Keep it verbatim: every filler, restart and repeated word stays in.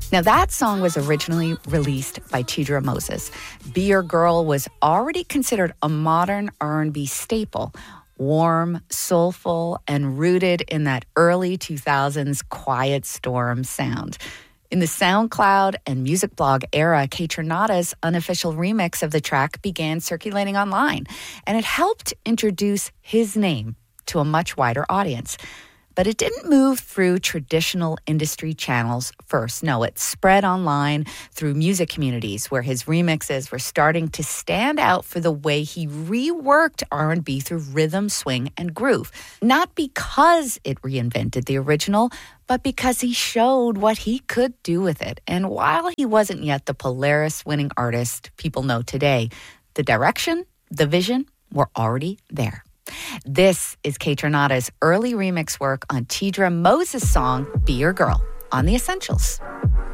Now, that song was originally released by Tidra Moses. Be Your Girl was already considered a modern R and B staple, warm, soulful, and rooted in that early two thousands quiet storm sound. In the SoundCloud and music blog era, Kaytranada's unofficial remix of the track began circulating online, and it helped introduce his name to a much wider audience. But it didn't move through traditional industry channels first. No, it spread online through music communities where his remixes were starting to stand out for the way he reworked R and B through rhythm, swing, and groove. Not because it reinvented the original, but because he showed what he could do with it. And while he wasn't yet the Polaris-winning artist people know today, the direction, the vision were already there. This is Kaytranada's early remix work on Tidra Moses' song, Be Your Girl, on The Essentials.